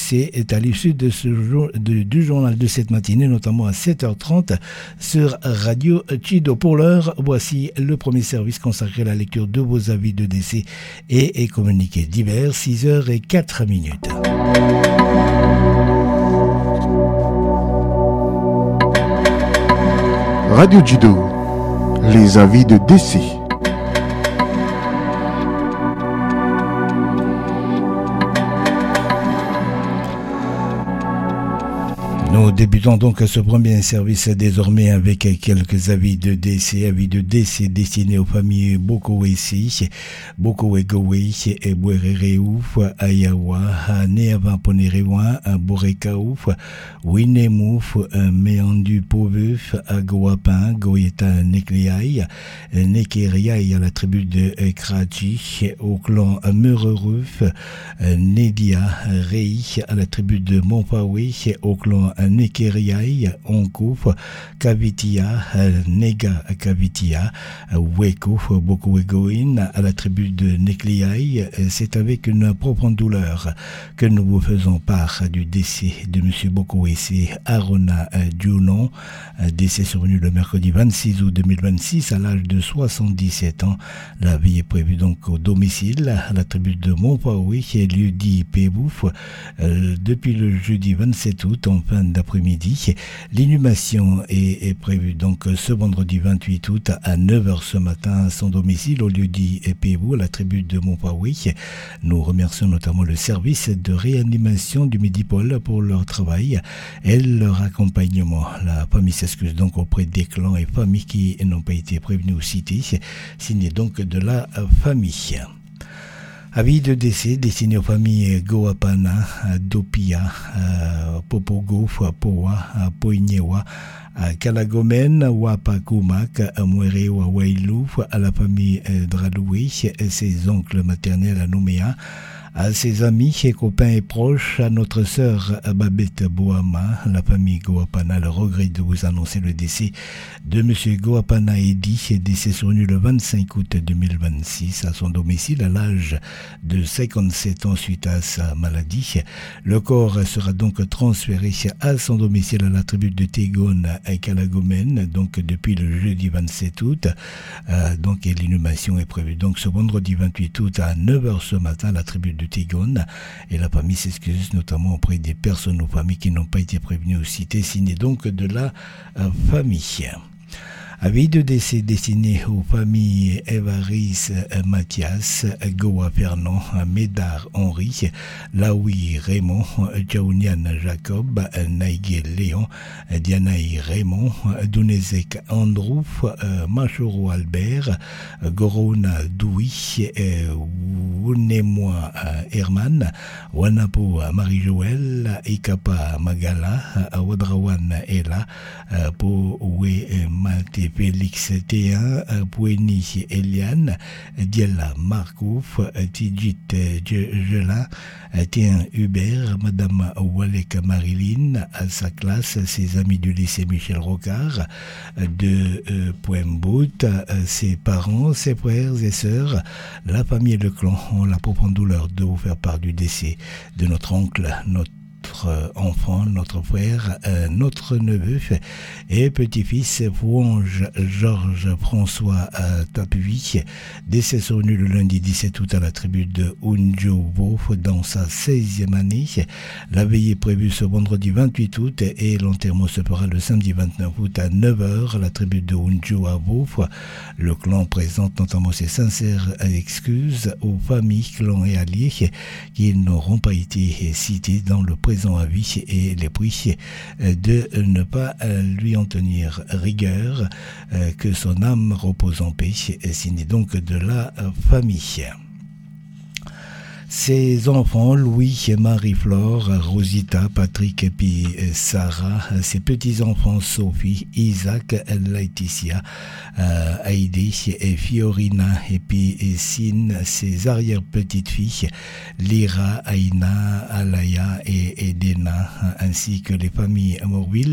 décès est à l'issue de du journal de cette matinée, notamment à 7h30 sur Radio Chido. Pour l'heure, voici le premier service consacré à la lecture de vos avis de décès et communiqués divers, 6h04. Radio Chido, les avis de décès. Nous débutons donc ce premier service désormais avec quelques avis de décès destinés aux familles Bokowesi, Bokowegowe, Ebwerereouf, Ayawa, Neavaponerewa, Borekaouf, Winemouf, Meandu Poveuf, Agoapin, Goyeta Nekliaï, Nekeriaï à la tribu de Krachi, au clan Meureruf, Nedia Rei à la tribu de Montpaoui, au clan Nekeriaï, Onkouf, Kavitia, Nega Kavitia, Wekouf, Bokowegoin à la tribu de Nekliaï. C'est avec une profonde douleur que nous vous faisons part du décès de M. Bokowesi Arona Djounon, décès survenu le mercredi 26 août 2026 à l'âge de 77 ans. La vie est prévue donc au domicile à la tribu de Montpaoui, lieu dit Pébouf, depuis le jeudi 27 août en fin d'après-midi. L'inhumation est prévue donc ce vendredi 28 août à 9h ce matin à son domicile au lieu dit Pébou, à la tribu de Montpaoui. Nous remercions notamment le service de réanimation du Midi-Pôle pour leur travail et leur accompagnement. La famille s'excuse donc auprès des clans et familles qui n'ont pas été prévenus ou cités, signé donc de la famille. Avis de décès destiné aux familles Goapana, Dopia, Popogo, Poa, Poignewa, Kalagomen, Wapakumak, Mwerewa, Wailou, à la famille Dradoui, ses oncles maternels à Nouméa, à ses amis et copains et proches, à notre sœur Babette Boama, la famille Goapana, le regret de vous annoncer le décès de M. Goapana Edi, décès survenu le 25 août 2026 à son domicile à l'âge de 57 ans suite à sa maladie. Le corps sera donc transféré à son domicile à la tribu de Tégone à Kalagomen, donc depuis le jeudi 27 août. Et l'inhumation est prévue donc ce vendredi 28 août à 9h ce matin à la tribu de Tégone, et la famille s'excuse notamment auprès des personnes ou familles qui n'ont pas été prévenues ou citées, signé donc de la famille. Avis de décès destiné aux familles Évaris Mathias, Goa Fernand, Médard Henri, Laoui Raymond, Jaounian Jacob, Naïgué Léon, Dianaï Raymond, Dounezek Andrew, Machoro Albert, Gorona Doui, Wunemoa Herman, Wanapo Marie-Joël, Ikapa Magala, Wadrawan Ella, Poué Maté Félix T1, Poueni Eliane, Diela Marcouf, Tidjit Gelin, T1 Hubert, Madame Walek Marilyn, à sa classe, ses amis du lycée Michel Rocard, de Poembout, ses parents, ses frères et sœurs, la famille et le clan ont la profonde douleur de vous faire part du décès de notre oncle, notre enfant, notre frère, notre neveu et petit-fils Fouange Georges François Tapuy, décès survenu le lundi 17 août à la tribu de Unjovo dans sa 16e année. La veillée est prévue ce vendredi 28 août et l'enterrement se fera le samedi 29 août à 9h à la tribu de Unjovo. Le clan présente notamment ses sincères excuses aux familles, clans et alliés qui n'auront pas été cités dans le présent avis et les prie de ne pas lui en tenir rigueur, que son âme repose en paix, signé donc de la famille. Ses enfants, Louis, Marie-Flore, Rosita, Patrick et puis Sarah, ses petits-enfants, Sophie, Isaac, Laetitia, Heidi et Fiorina et puis Sine, ses arrière-petites-filles, Lyra, Aina, Alaya et Edena, ainsi que les familles Morville,